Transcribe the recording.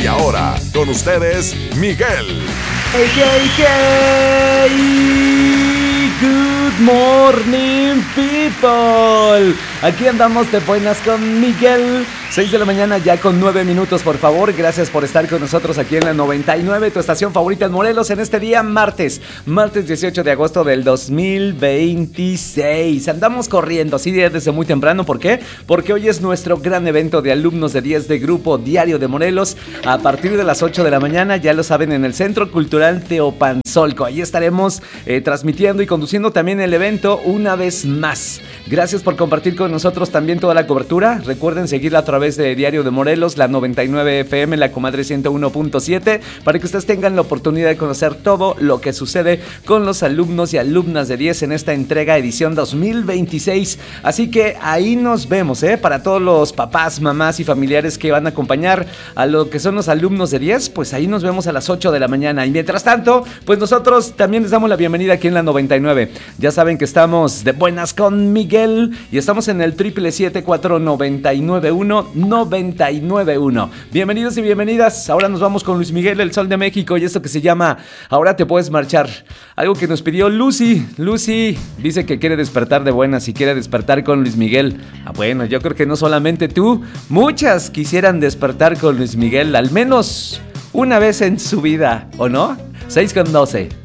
Y ahora, con ustedes, Miguel. Hey, hey, hey. Good morning, people. Aquí andamos de buenas con Miguel. 6 de la mañana ya con 9 minutos, por favor. Gracias por estar con nosotros aquí en la 99, tu estación favorita en Morelos, en este día martes 18 de agosto del 2026. Andamos corriendo así desde muy temprano. ¿Por qué? Porque hoy es nuestro gran evento de alumnos de 10 de Grupo Diario de Morelos. A partir de las 8 de la mañana, ya lo saben, en el Centro Cultural Teopanzolco. Ahí estaremos transmitiendo y conduciendo también el evento una vez más. Gracias por compartir con nosotros también toda la cobertura. Recuerden seguirla a través de Diario de Morelos, la 99 FM, la Comadre 101.7, para que ustedes tengan la oportunidad de conocer todo lo que sucede con los alumnos y alumnas de 10 en esta entrega edición 2026. Así que ahí nos vemos, para todos los papás, mamás y familiares que van a acompañar a lo que son los alumnos de 10, pues ahí nos vemos a las 8 de la mañana. Y mientras tanto, pues nosotros también les damos la bienvenida aquí en la 99. Ya saben que estamos de buenas con Miguel y estamos en el 777-499-1991. Bienvenidos y bienvenidas. Ahora nos vamos con Luis Miguel, el Sol de México, y esto que se llama Ahora te puedes marchar. Algo que nos pidió Lucy. Lucy dice que quiere despertar de buenas y quiere despertar con Luis Miguel. Bueno, yo creo que no solamente tú, muchas quisieran despertar con Luis Miguel al menos una vez en su vida, ¿o no? 6:12.